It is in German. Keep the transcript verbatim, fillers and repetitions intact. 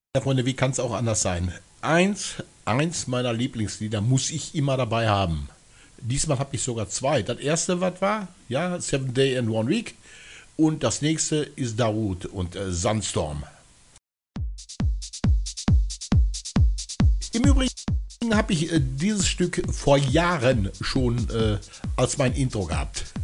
Ja, Freunde, wie kann es auch anders sein? Eins, eins meiner Lieblingslieder muss ich immer dabei haben. Diesmal habe ich sogar zwei. Das erste, was war? Ja, Seven Day and One Week. Und das nächste ist Darude und äh, Sandstorm. Im Übrigen habe ich äh, dieses Stück vor Jahren schon äh, als mein Intro gehabt.